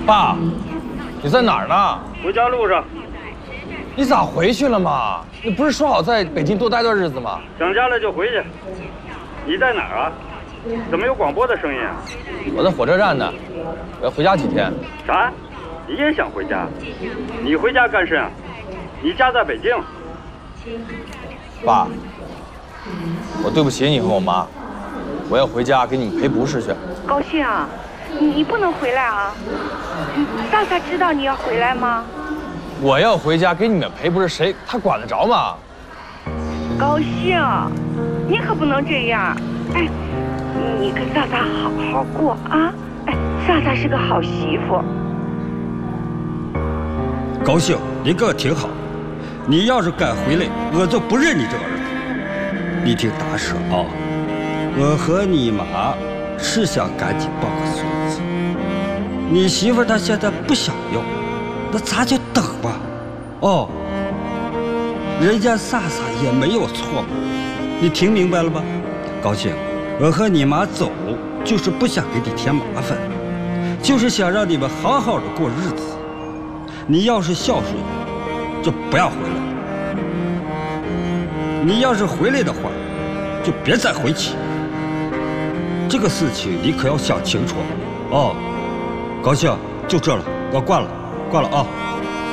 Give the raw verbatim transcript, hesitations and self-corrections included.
爸，你在哪儿呢？ 回家路上。 你咋回去了嘛？你不是说好在北京多待段日子吗？ 想家了就回去。你在哪儿啊？怎么有广播的声音啊？ 我在火车站呢，我要回家几天。 啥？你也想回家？你回家干甚啊？你家在北京。 爸，我对不起你和我妈，我要回家给你们赔不是去。 高兴啊，你你不能回来啊！大萨知道你要回来吗？ 我要回家给你们赔不是，谁他管得着吗？ 高兴，你可不能这样。哎，你跟萨萨好好过啊！哎，萨萨是个好媳妇。 高兴，你哥挺好。你要是敢回来，我就不认你这个儿子。你听大说啊，我和你妈是想赶紧抱个孙子。你媳妇她现在不想要，那咱就等吧。哦，人家萨萨也没有错嘛。你听明白了吧？高兴，我和你妈走，就是不想给你添麻烦，就是想让你们好好的过日子。你要是孝顺，就不要回来；你要是回来的话，就别再回去。这个事情你可要想清楚哦。高兴，就这了，我挂了，挂了啊。